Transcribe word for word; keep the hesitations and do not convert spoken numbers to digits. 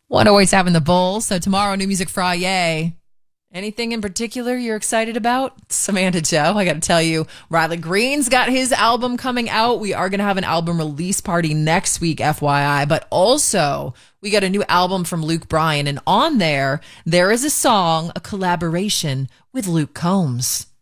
One always having the bowl. So tomorrow, New Music Friday. Anything in particular you're excited about? Samantha Joe, I got to tell you, Riley Green's got his album coming out. We are going to have an album release party next week, F Y I. But also, we got a new album from Luke Bryan. And on there, there is a song, a collaboration with Luke Combs.